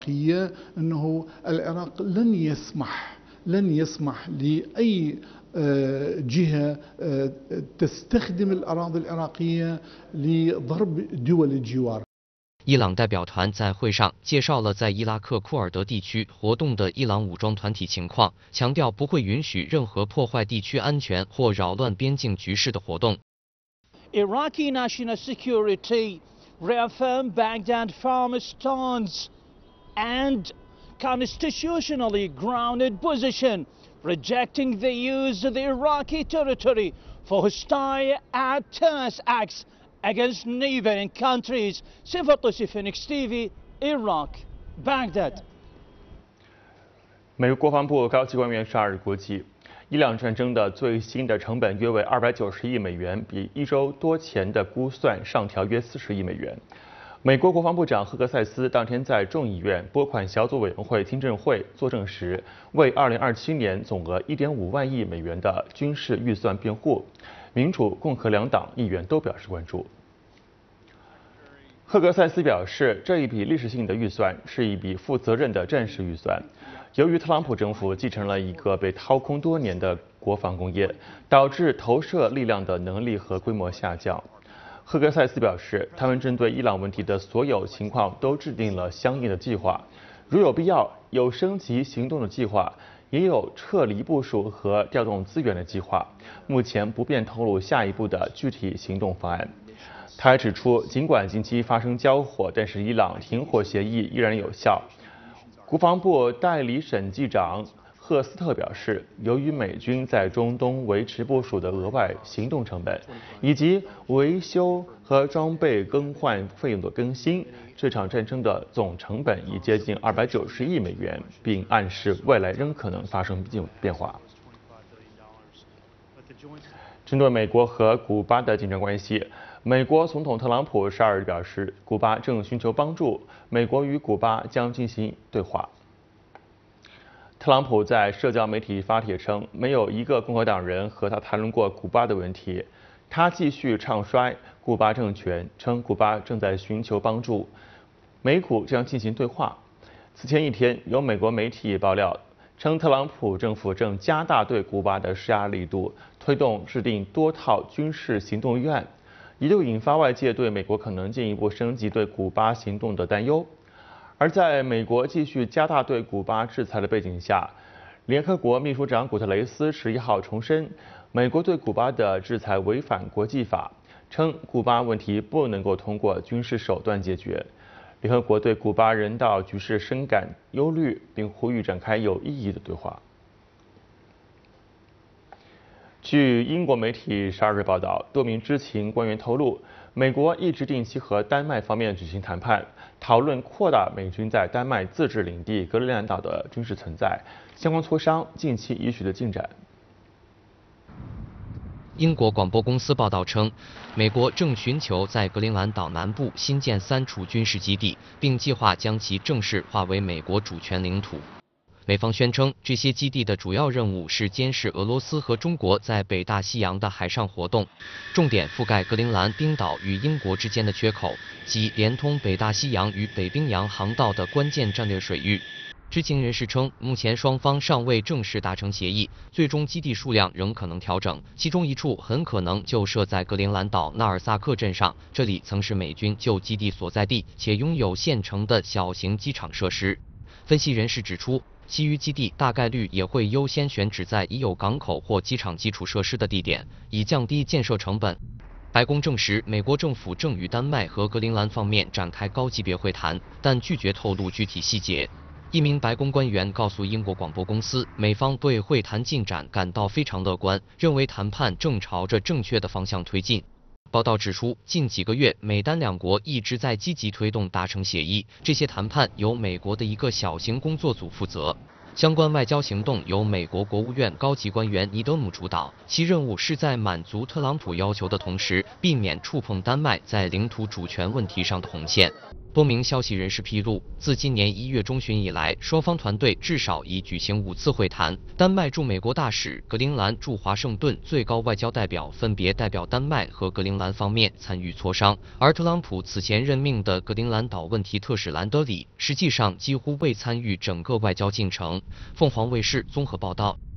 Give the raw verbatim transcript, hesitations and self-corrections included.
هي أنه العراق لن يسمح لن يسمح لأي جهة تستخدم الأراضي العراقية لضرب دول الجوار。 伊朗代表团在会上介绍了在伊拉克库尔德地区活动的伊朗武装团体情况，强调不会允许任何破坏地区安全或扰乱边境局势的活动。 Iraqi national security reaffirmed Baghdad firm stance and constitutionally grounded position, rejecting the use of the Iraqi territory for hostile terrorist acts against neighboring countries. Sifatossi Phoenix T V, Iraq, Baghdad. 美国国防部高级官员十二日估计，伊朗战争的最新的成本约为二百九十亿美元，比一周多前的估算上调约四十亿美元。美国国防部长赫格塞斯当天在众议院拨款小组委员会听证会作证时，为二零二七年总额一点五万亿美元的军事预算辩护。民主、共和两党议员都表示关注。赫格塞斯表示，这一笔历史性的预算是一笔负责任的战时预算。由于特朗普政府继承了一个被掏空多年的国防工业，导致投射力量的能力和规模下降。赫格塞斯表示，他们针对伊朗问题的所有情况都制定了相应的计划，如有必要，有升级行动的计划，也有撤离部署和调动资源的计划。目前不便透露下一步的具体行动方案。他还指出，尽管近期发生交火，但是伊朗停火协议依然有效。国防部代理审计长赫斯特表示，由于美军在中东维持部署的额外行动成本，以及维修和装备更换费用的更新，这场战争的总成本已接近二百九十亿美元，并暗示未来仍可能发生变化。针对美国和古巴的紧张关系，美国总统特朗普十二日表示，古巴正寻求帮助，美国与古巴将进行对话。特朗普在社交媒体发帖称，没有一个共和党人和他谈论过古巴的问题。他继续唱衰古巴政权，称古巴正在寻求帮助，美古将进行对话。此前一天，有美国媒体爆料称，特朗普政府正加大对古巴的施压力度，推动制定多套军事行动预案，一度引发外界对美国可能进一步升级对古巴行动的担忧。而在美国继续加大对古巴制裁的背景下，联合国秘书长古特雷斯十一号重申，美国对古巴的制裁违反国际法，称古巴问题不能够通过军事手段解决。联合国对古巴人道局势深感忧虑，并呼吁展开有意义的对话。据英国媒体十二日报道，多名知情官员透露，美国一直定期和丹麦方面举行谈判，讨论扩大美军在丹麦自治领地格陵兰岛的军事存在，相关磋商近期已取得进展。 英国广播公司报道称，美国正寻求在格陵兰岛南部新建三处军事基地，并计划将其正式划为美国主权领土。美方宣称，这些基地的主要任务是监视俄罗斯和中国在北大西洋的海上活动，重点覆盖格陵兰冰岛与英国之间的缺口，及连通北大西洋与北冰洋航道的关键战略水域。知情人士称，目前双方尚未正式达成协议，最终基地数量仍可能调整，其中一处很可能就设在格陵兰岛纳尔萨克镇上，这里曾是美军旧基地所在地，且拥有现成的小型机场设施。分析人士指出，其余基地大概率也会优先选址在已有港口或机场基础设施的地点，以降低建设成本。白宫证实，美国政府正与丹麦和格陵兰方面展开高级别会谈，但拒绝透露具体细节。一名白宫官员告诉英国广播公司，美方对会谈进展感到非常乐观，认为谈判正朝着正确的方向推进。报道指出，近几个月，美丹两国一直在积极推动达成协议，这些谈判由美国的一个小型工作组负责。相关外交行动由美国国务院高级官员尼德姆主导，其任务是在满足特朗普要求的同时，避免触碰丹麦在领土主权问题上的红线。 多名消息人士披露，自今年一月中旬以来，双方团队至少已举行五次会谈。丹麦驻美国大使、格陵兰驻华盛顿最高外交代表分别代表丹麦和格陵兰方面参与磋商，而特朗普此前任命的格陵兰岛问题特使兰德里，实际上几乎未参与整个外交进程。凤凰卫视综合报道。